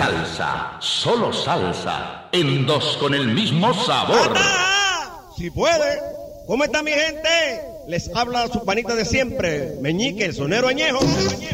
salsa, solo salsa, en dos con el mismo sabor. ¡Anda! Si puede. ¿Cómo está mi gente? Les habla su panita de siempre, Meñique, el sonero añejo.